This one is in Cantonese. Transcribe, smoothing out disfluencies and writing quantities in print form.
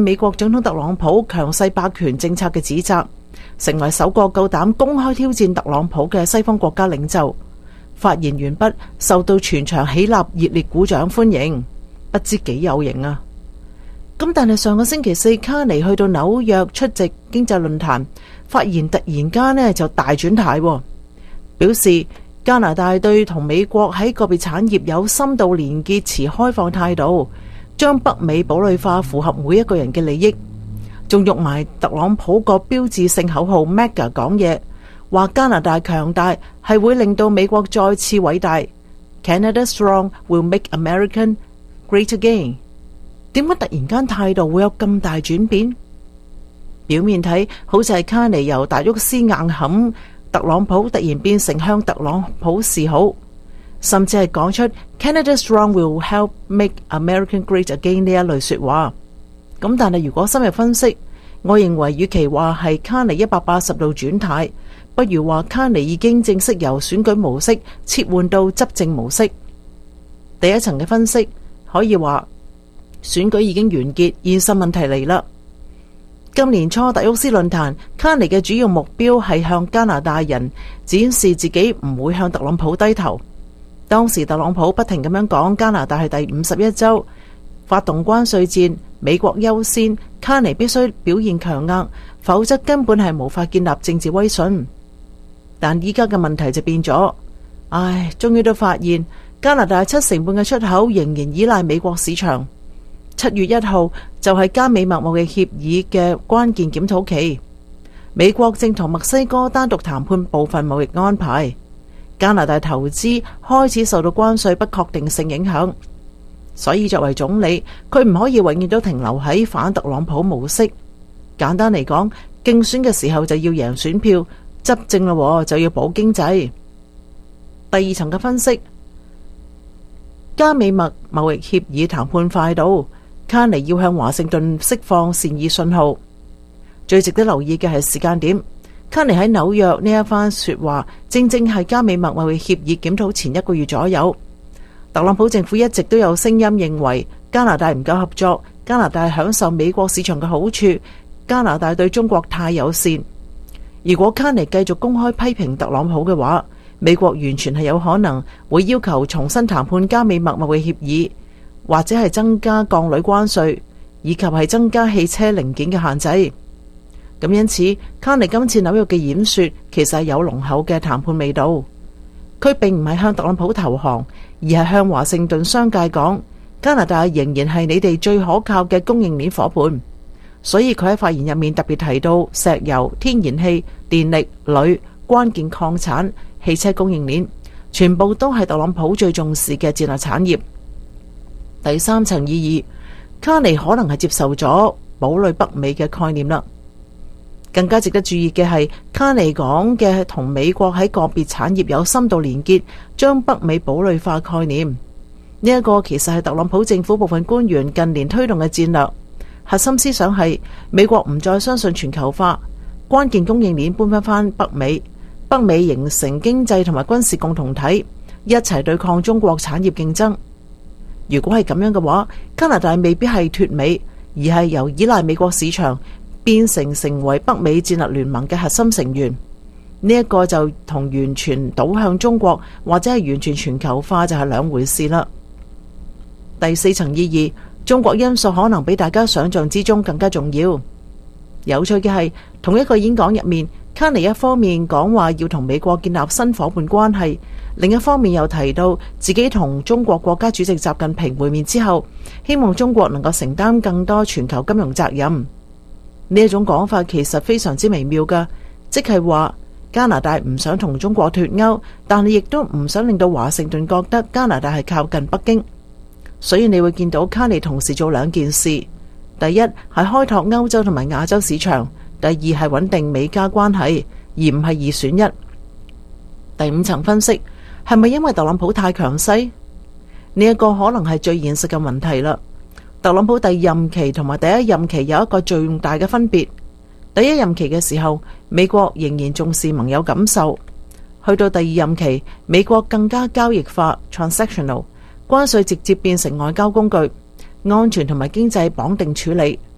美國總統特朗普強勢霸權政策嘅指責，成為首個夠膽公開挑戰特朗普嘅西方國家領袖。發言完畢，受到全場起立熱烈鼓掌歡迎，不知幾有型啊！咁但係上個星期四，卡尼去到紐約出席經濟論壇，發言突然間就大轉態，表示加拿大對同美國喺個別產業有深度連結持開放態度，將北美堡壘化符合每一個人嘅利益，仲用埋特朗普個標誌性口號 MAGA 講嘢，話加拿大強大係會令到美國再次偉大。Canada strong will make American great again。點解突然間態度會有咁大轉變？表面睇好似係卡尼由達沃斯硬撼特朗普，突然變成向特朗普示好，甚至係講出 Canada strong will help make American great again 呢一類說話。咁但係如果深入分析，我認為與其話係卡尼180度轉態，不如話卡尼已經正式由選舉模式切換到執政模式。第一層嘅分析可以話選舉已經完結，現實問題嚟啦。今年初達沃斯論壇，卡尼嘅主要目標係向加拿大人展示自己唔會向特朗普低頭。當時特朗普不停咁樣講加拿大係第51州，發動關稅戰，美國優先，卡尼必須表現強硬，否則根本係無法建立政治威信。但依家嘅問題就變咗，終於都發現加拿大70%嘅出口仍然依賴美國市場。7月1號就係加美貿易協議嘅關鍵檢討期，美國正同墨西哥單獨談判部分貿易安排，加拿大投資開始受到關稅不確定性影響，所以作為總理，佢唔可以永遠都停留喺反特朗普模式。簡單嚟講，競選嘅時候就要贏選票，執政咯就要保經濟。第二層嘅分析，加美貿易協議談判快到，卡尼要向華盛頓釋放善意信號。最值得留意嘅係時間點，卡尼喺紐約呢一番說話，正正係加美貿易協議檢討前1個月左右。特朗普政府一直都有聲音認為加拿大唔夠合作，加拿大享受美國市場嘅好處，加拿大對中國太友善。如果卡尼繼續公開批評特朗普嘅話，美國完全係有可能會要求重新談判加美貿易協議，或者係增加鋼鋁關稅，以及係增加汽車零件嘅限制。咁因此，卡尼今次紐約嘅演說其實係有濃厚嘅談判味道。佢並唔係向特朗普投降，而係向華盛頓商界講，加拿大仍然係你哋最可靠嘅供應鏈夥伴。所以佢喺發言入面特別提到石油、天然氣、電力、鋁、關鍵礦產、汽車供應鏈，全部都係特朗普最重視嘅戰略產業。第三層意義，卡尼可能係接受咗堡壘北美嘅概念啦。更加值得注意嘅係，卡尼講嘅同美國喺個別產業有深度連結，將北美堡壘化概念。呢一個其實係特朗普政府部分官員近年推動嘅戰略。核心思想係美國唔再相信全球化，關鍵供應鏈搬翻北美，北美形成經濟同埋軍事共同體，一齊對抗中國產業競爭。如果係咁樣嘅話，加拿大未必係脫美，而係由依賴美國市場變成為北美戰略聯盟嘅核心成員。呢一個就同完全倒向中國或者係完全全球化就係兩回事啦。第四層意義，中國因素可能比大家想象之中更加重要。有趣嘅係，同一個演講入面，卡尼一方面講話要同美國建立新夥伴關係，另一方面又提到自己同中國國家主席習近平會面之後，希望中國能夠承擔更多全球金融責任。呢一種講法其實非常之微妙㗎，即係話加拿大唔想同中國脫鈎，但係亦都唔想令到華盛頓覺得加拿大係靠近北京。所以你會見到卡尼同時做兩件事，第一係開拓歐洲同埋亞洲市場，第二係穩定美加關係，而唔係二選一。第五層分析，係咪因為特朗普太強勢？呢一個可能係最現實嘅問題啦。特朗普第二任期同埋第一任期有一個最大嘅分別。第一任期嘅時候，美國仍然重視盟友感受；去到第二任期，美國更加交易化 （transactional）， 關稅直接變成外交工具，安全同埋經濟綁定處理。